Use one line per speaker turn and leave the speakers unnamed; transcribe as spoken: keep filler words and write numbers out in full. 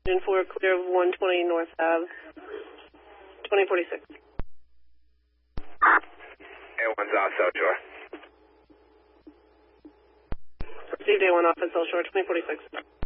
Engine four, clear of one twenty North Ave, twenty forty-six.
A one South South Shore.
Received A one off at South Shore, twenty forty-six.